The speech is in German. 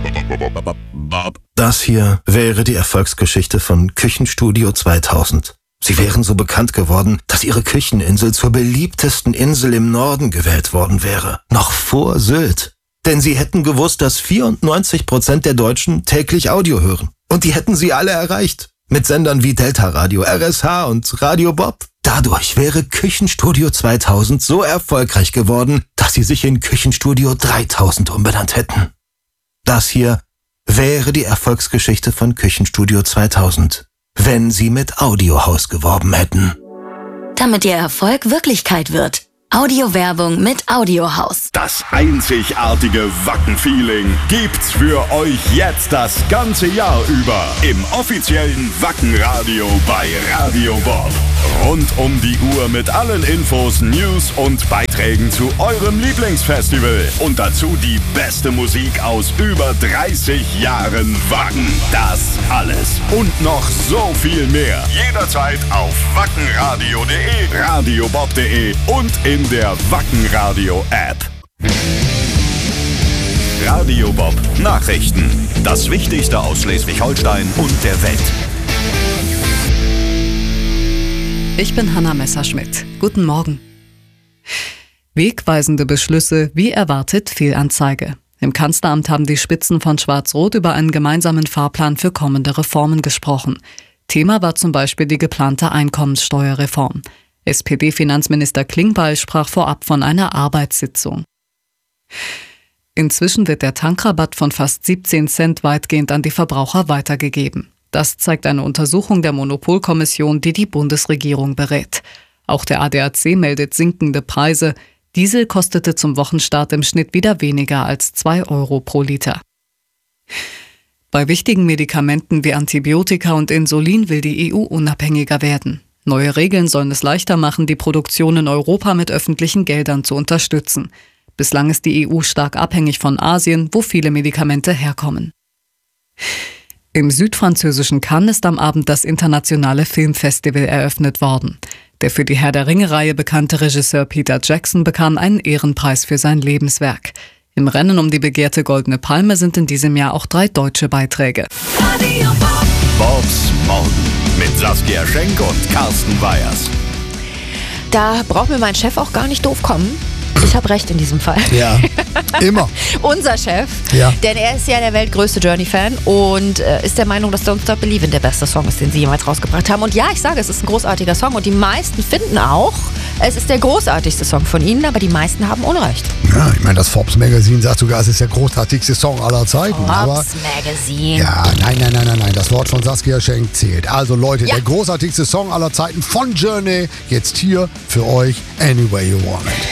Das hier wäre die Erfolgsgeschichte von Küchenstudio 2000. Sie wären so bekannt geworden, dass ihre Kücheninsel zur beliebtesten Insel im Norden gewählt worden wäre. Noch vor Sylt. Denn sie hätten gewusst, dass 94% der Deutschen täglich Audio hören. Und die hätten sie alle erreicht. Mit Sendern wie Delta Radio, RSH und Radio Bob. Dadurch wäre Küchenstudio 2000 so erfolgreich geworden, dass sie sich in Küchenstudio 3000 umbenannt hätten. Das hier wäre die Erfolgsgeschichte von Küchenstudio 2000, wenn sie mit Audiohaus geworben hätten. Damit ihr Erfolg Wirklichkeit wird. Audiowerbung mit Audiohaus. Das einzigartige Wacken-Feeling gibt's für euch jetzt das ganze Jahr über im offiziellen Wacken-Radio bei Radio Bob. Rund um die Uhr mit allen Infos, News und Beiträgen zu eurem Lieblingsfestival. Und dazu die beste Musik aus über 30 Jahren Wacken. Das alles und noch so viel mehr. Jederzeit auf wackenradio.de, radiobob.de und in der Wackenradio-App. Radio Bob Nachrichten. Das Wichtigste aus Schleswig-Holstein und der Welt. Ich bin Hanna Messerschmidt. Guten Morgen. Wegweisende Beschlüsse, wie erwartet Fehlanzeige. Im Kanzleramt haben die Spitzen von Schwarz-Rot über einen gemeinsamen Fahrplan für kommende Reformen gesprochen. Thema war zum Beispiel die geplante Einkommenssteuerreform. SPD-Finanzminister Klingbeil sprach vorab von einer Arbeitssitzung. Inzwischen wird der Tankrabatt von fast 17 Cent weitgehend an die Verbraucher weitergegeben. Das zeigt eine Untersuchung der Monopolkommission, die die Bundesregierung berät. Auch der ADAC meldet sinkende Preise. Diesel kostete zum Wochenstart im Schnitt wieder weniger als 2 Euro pro Liter. Bei wichtigen Medikamenten wie Antibiotika und Insulin will die EU unabhängiger werden. Neue Regeln sollen es leichter machen, die Produktion in Europa mit öffentlichen Geldern zu unterstützen. Bislang ist die EU stark abhängig von Asien, wo viele Medikamente herkommen. Im südfranzösischen Cannes ist am Abend das internationale Filmfestival eröffnet worden. Der für die Herr der Ringe-Reihe bekannte Regisseur Peter Jackson bekam einen Ehrenpreis für sein Lebenswerk. Im Rennen um die begehrte Goldene Palme sind in diesem Jahr auch 3 deutsche Beiträge. Radio Bob. Bobs Morgen mit Saskia Schenk und Carsten Weyers. Da braucht mir mein Chef auch gar nicht doof kommen. Ich habe recht in diesem Fall. Ja, immer. Unser Chef, Ja. denn er ist ja der weltgrößte Journey-Fan und ist der Meinung, dass Don't Stop Believin' der beste Song ist, den sie jemals rausgebracht haben. Und ja, ich sage, es ist ein großartiger Song und die meisten finden auch, es ist der großartigste Song von ihnen, aber die meisten haben Unrecht. Ja, ich meine, das Forbes Magazine sagt sogar, es ist der großartigste Song aller Zeiten. Aber Forbes Magazine. ja, nein. Das Wort von Saskia Schenk zählt. Also Leute, der großartigste Song aller Zeiten von Journey, jetzt hier für euch, Any Way You Want It.